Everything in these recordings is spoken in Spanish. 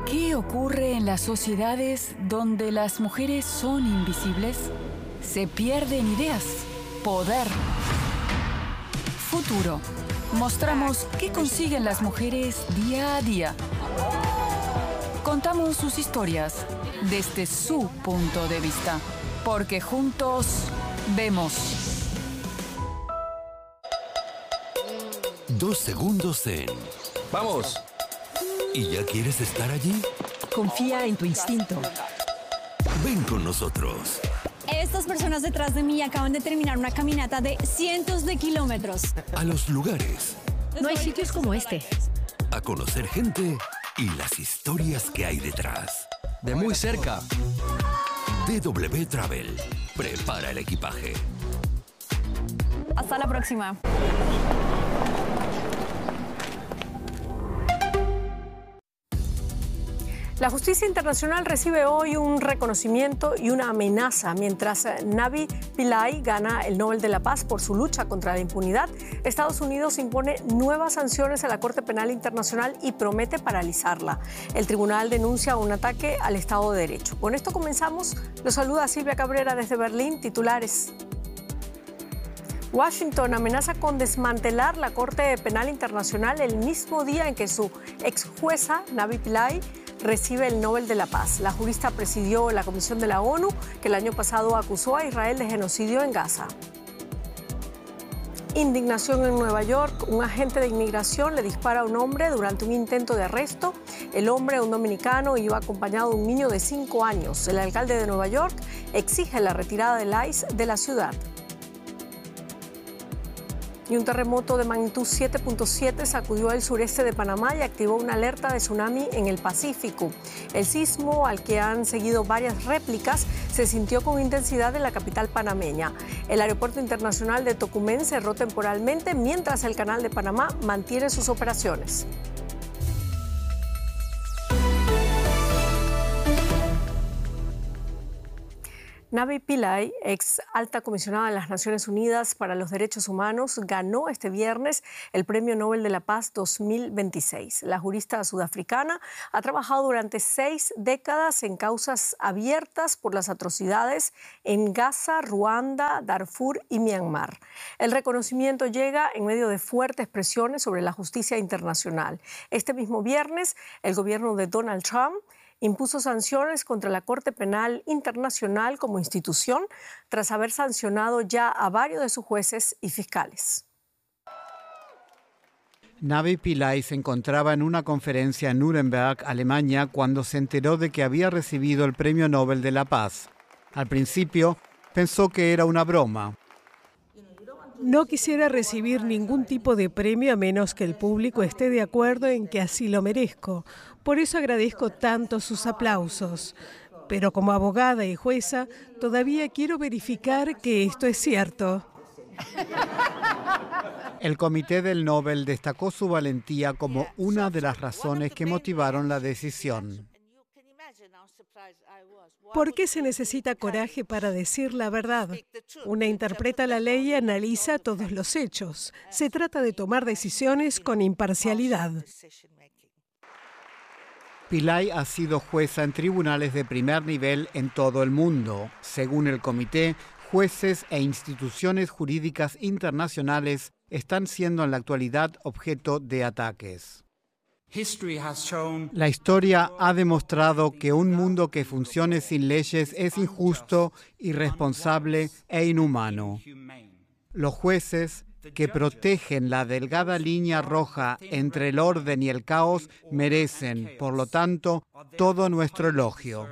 ¿Qué ocurre en las sociedades donde las mujeres son invisibles? Se pierden ideas, poder, futuro. Mostramos qué consiguen las mujeres día a día. Contamos sus historias desde su punto de vista, porque juntos vemos. 2 segundos en... ¡Vamos! ¿Y ya quieres estar allí? Confía en tu instinto. Ven con nosotros. Estas personas detrás de mí acaban de terminar una caminata de cientos de kilómetros. A los lugares. No hay sitios como este. A conocer gente y las historias que hay detrás. De muy cerca. DW Travel. Prepara el equipaje. Hasta la próxima. La justicia internacional recibe hoy un reconocimiento y una amenaza. Mientras Navi Pillay gana el Nobel de la Paz por su lucha contra la impunidad, Estados Unidos impone nuevas sanciones a la Corte Penal Internacional y promete paralizarla. El tribunal denuncia un ataque al Estado de Derecho. Con esto comenzamos. Los saluda Silvia Cabrera desde Berlín. Titulares. Washington amenaza con desmantelar la Corte Penal Internacional el mismo día en que su ex jueza, Navi Pillay, recibe el Nobel de la Paz. La jurista presidió la Comisión de la ONU que el año pasado acusó a Israel de genocidio en Gaza. Indignación en Nueva York. Un agente de inmigración le dispara a un hombre durante un intento de arresto. El hombre, un dominicano, iba acompañado de un niño de 5 años. El alcalde de Nueva York exige la retirada del ICE de la ciudad. Y un terremoto de magnitud 7.7 sacudió el sureste de Panamá y activó una alerta de tsunami en el Pacífico. El sismo, al que han seguido varias réplicas, se sintió con intensidad en la capital panameña. El aeropuerto internacional de Tocumen cerró temporalmente, mientras el Canal de Panamá mantiene sus operaciones. Navi Pillay, ex alta comisionada de las Naciones Unidas para los Derechos Humanos, ganó este viernes el Premio Nobel de la Paz 2026. La jurista sudafricana ha trabajado durante 6 décadas en causas abiertas por las atrocidades en Gaza, Ruanda, Darfur y Myanmar. El reconocimiento llega en medio de fuertes presiones sobre la justicia internacional. Este mismo viernes, el gobierno de Donald Trump impuso sanciones contra la Corte Penal Internacional como institución tras haber sancionado ya a varios de sus jueces y fiscales. Navi Pillay se encontraba en una conferencia en Nuremberg, Alemania, cuando se enteró de que había recibido el Premio Nobel de la Paz. Al principio, pensó que era una broma. No quisiera recibir ningún tipo de premio a menos que el público esté de acuerdo en que así lo merezco. Por eso agradezco tanto sus aplausos. Pero como abogada y jueza, todavía quiero verificar que esto es cierto. El Comité del Nobel destacó su valentía como una de las razones que motivaron la decisión. ¿Por qué se necesita coraje para decir la verdad? Una interpreta la ley y analiza todos los hechos. Se trata de tomar decisiones con imparcialidad. Pillay ha sido jueza en tribunales de primer nivel en todo el mundo. Según el comité, jueces e instituciones jurídicas internacionales están siendo en la actualidad objeto de ataques. La historia ha demostrado que un mundo que funcione sin leyes es injusto, irresponsable e inhumano. Los jueces que protegen la delgada línea roja entre el orden y el caos merecen, por lo tanto, todo nuestro elogio.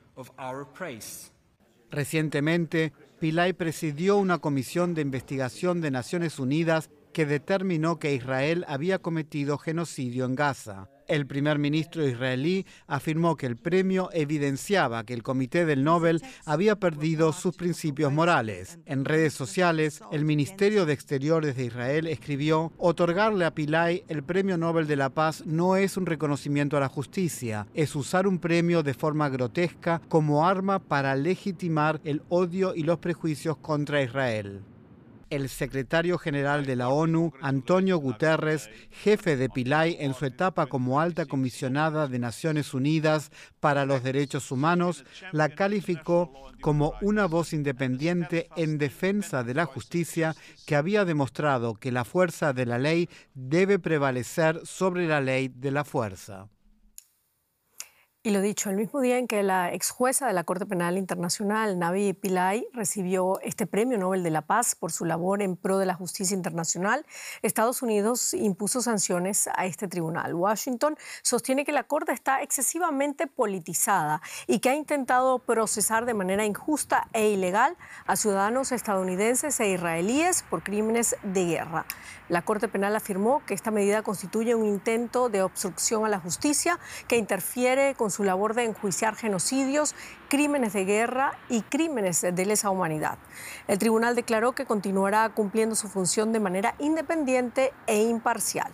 Recientemente, Pillay presidió una comisión de investigación de Naciones Unidas que determinó que Israel había cometido genocidio en Gaza. El primer ministro israelí afirmó que el premio evidenciaba que el Comité del Nobel había perdido sus principios morales. En redes sociales, el Ministerio de Exteriores de Israel escribió: otorgarle a Pillay el Premio Nobel de la Paz no es un reconocimiento a la justicia, es usar un premio de forma grotesca como arma para legitimar el odio y los prejuicios contra Israel. El secretario general de la ONU, Antonio Guterres, jefe de Pillay en su etapa como alta comisionada de Naciones Unidas para los Derechos Humanos, la calificó como una voz independiente en defensa de la justicia que había demostrado que la fuerza de la ley debe prevalecer sobre la ley de la fuerza. Y lo dicho, el mismo día en que la ex jueza de la Corte Penal Internacional, Navi Pillay, recibió este Premio Nobel de la Paz por su labor en pro de la justicia internacional, Estados Unidos impuso sanciones a este tribunal. Washington sostiene que la Corte está excesivamente politizada y que ha intentado procesar de manera injusta e ilegal a ciudadanos estadounidenses e israelíes por crímenes de guerra. La Corte Penal afirmó que esta medida constituye un intento de obstrucción a la justicia que interfiere con su labor de enjuiciar genocidios, crímenes de guerra y crímenes de lesa humanidad. El tribunal declaró que continuará cumpliendo su función de manera independiente e imparcial.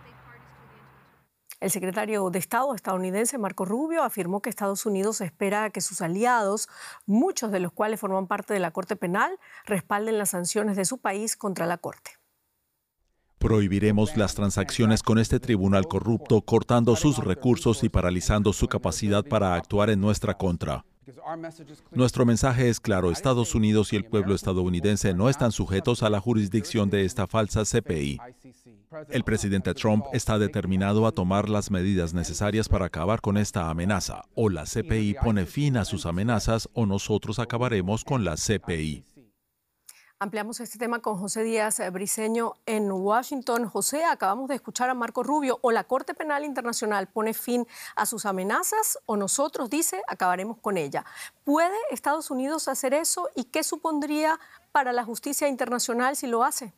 El secretario de Estado estadounidense, Marco Rubio, afirmó que Estados Unidos espera que sus aliados, muchos de los cuales forman parte de la Corte Penal, respalden las sanciones de su país contra la Corte. Prohibiremos las transacciones con este tribunal corrupto, cortando sus recursos y paralizando su capacidad para actuar en nuestra contra. Nuestro mensaje es claro: Estados Unidos y el pueblo estadounidense no están sujetos a la jurisdicción de esta falsa CPI. El presidente Trump está determinado a tomar las medidas necesarias para acabar con esta amenaza. O la CPI pone fin a sus amenazas o nosotros acabaremos con la CPI. Ampliamos este tema con José Díaz Briceño en Washington. José, acabamos de escuchar a Marco Rubio. O la Corte Penal Internacional pone fin a sus amenazas o nosotros, dice, acabaremos con ella. ¿Puede Estados Unidos hacer eso y qué supondría para la justicia internacional si lo hace?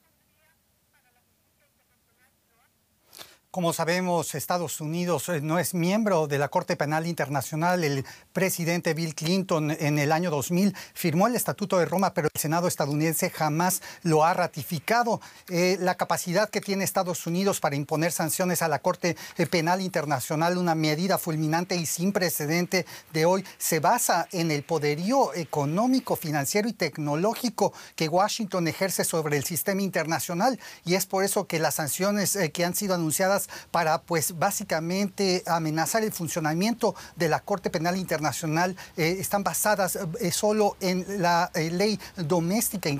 Como sabemos, Estados Unidos no es miembro de la Corte Penal Internacional. El presidente Bill Clinton en el año 2000 firmó el Estatuto de Roma, pero el Senado estadounidense jamás lo ha ratificado. La capacidad que tiene Estados Unidos para imponer sanciones a la Corte Penal Internacional, una medida fulminante y sin precedente de hoy, se basa en el poderío económico, financiero y tecnológico que Washington ejerce sobre el sistema internacional. Y es por eso que las sanciones que han sido anunciadas para, pues, básicamente amenazar el funcionamiento de la Corte Penal Internacional están basadas solo en la ley doméstica.